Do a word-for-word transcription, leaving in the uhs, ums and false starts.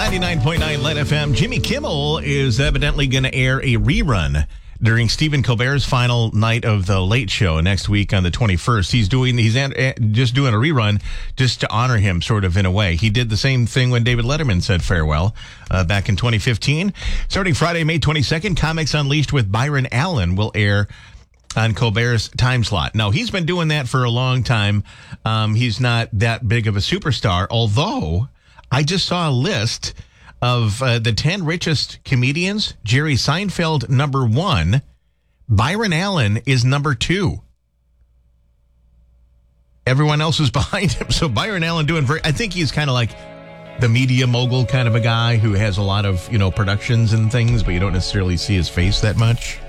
ninety-nine point nine L E D F M. Jimmy Kimmel is evidently going to air a rerun during Stephen Colbert's final night of the Late Show next week on the twenty-first. He's doing he's just doing a rerun just to honor him, sort of, in a way. He did the same thing when David Letterman said farewell uh, back in twenty fifteen. Starting Friday, May twenty-second, Comics Unleashed with Byron Allen will air on Colbert's time slot. Now, he's been doing that for a long time. Um, he's not that big of a superstar, although I just saw a list of uh, the ten richest comedians. Jerry Seinfeld, number one. Byron Allen is number two. Everyone else is behind him. So Byron Allen doing very, I think he's kind of like the media mogul kind of a guy who has a lot of, you know, productions and things, but you don't necessarily see his face that much.